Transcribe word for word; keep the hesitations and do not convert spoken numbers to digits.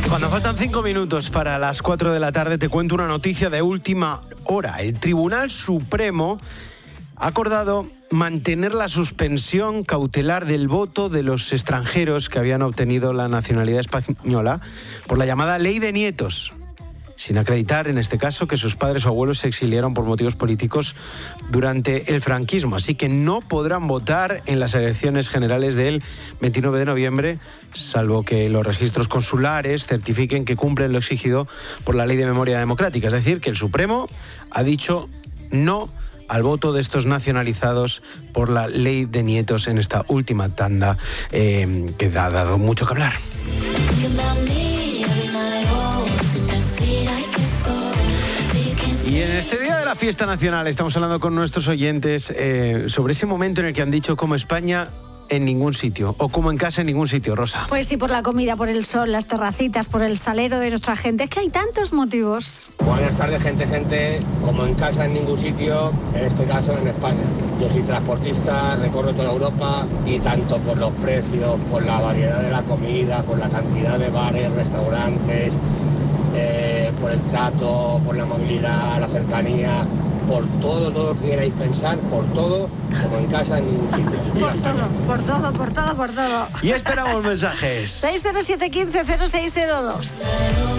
Cuando faltan cinco minutos para las cuatro de la tarde, te cuento una noticia de última hora. El Tribunal Supremo ha acordado mantener la suspensión cautelar del voto de los extranjeros que habían obtenido la nacionalidad española por la llamada Ley de Nietos, sin acreditar, en este caso, que sus padres o abuelos se exiliaron por motivos políticos durante el franquismo. Así que no podrán votar en las elecciones generales del veintinueve de noviembre, salvo que los registros consulares certifiquen que cumplen lo exigido por la Ley de Memoria Democrática. Es decir, que el Supremo ha dicho no al voto de estos nacionalizados por la Ley de Nietos en esta última tanda, eh, que ha dado mucho que hablar. Y en este día de la fiesta nacional estamos hablando con nuestros oyentes eh, sobre ese momento en el que han dicho como España en ningún sitio, o como en casa en ningún sitio, Rosa. Pues sí, por la comida, por el sol, las terracitas, por el salero de nuestra gente. Es que hay tantos motivos. Buenas tardes, gente, gente. Como en casa en ningún sitio, en este caso en España. Yo soy transportista, recorro toda Europa y tanto por los precios, por la variedad de la comida, por la cantidad de bares, restaurantes, eh, por el trato, por la movilidad, la cercanía, por todo, todo lo que queráis pensar, por todo, como en casa en ningún sitio. Por todo, por todo, por todo, por todo. Y esperamos mensajes. seis cero siete uno cinco cero seis cero dos.